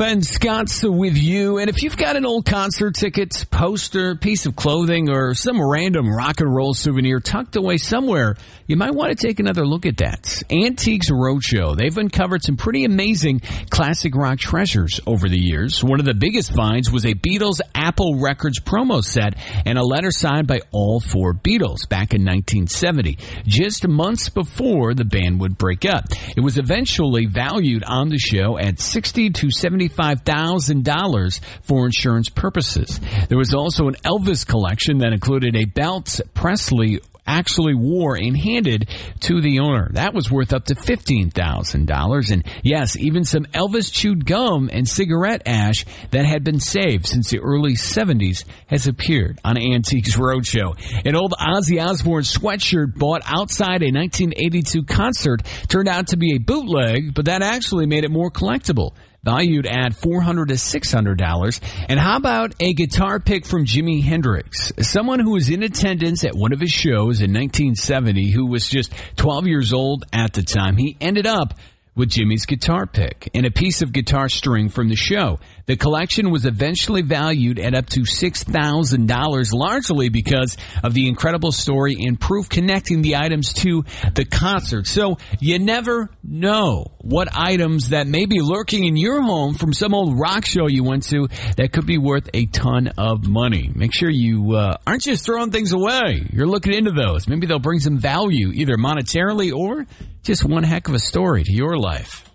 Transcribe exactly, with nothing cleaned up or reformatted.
Ben Scott's with you. And if you've got an old concert ticket, poster, piece of clothing, or some random rock and roll souvenir tucked away somewhere, you might want to take another look at that. Antiques Roadshow. They've uncovered some pretty amazing classic rock treasures over the years. One of the biggest finds was a Beatles Apple Records promo set and a letter signed by all four Beatles back in nineteen seventy, just months before the band would break up. It was eventually valued on the show at sixty thousand to seventy-five thousand dollars for insurance purposes. There was also an Elvis collection that included a belt Presley actually wore and handed to the owner. That was worth up to fifteen thousand dollars. And yes, even some Elvis chewed gum and cigarette ash that had been saved since the early seventies has appeared on Antiques Roadshow. An old Ozzy Osbourne sweatshirt bought outside a nineteen eighty-two concert turned out to be a bootleg, but that actually made it more collectible, valued at four hundred to six hundred dollars. And how about a guitar pick from Jimi Hendrix? Someone who was in attendance at one of his shows in nineteen seventy, who was just twelve years old at the time, he ended up with Jimmy's guitar pick and a piece of guitar string from the show. The collection was eventually valued at up to six thousand dollars, largely because of the incredible story and proof connecting the items to the concert. So you never know what items that may be lurking in your home from some old rock show you went to that could be worth a ton of money. Make sure you uh, aren't just throwing things away. You're looking into those. Maybe they'll bring some value, either monetarily or just one heck of a story to your life.